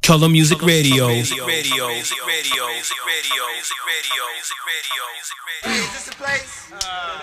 Color Music Radio. Hey, is this the place?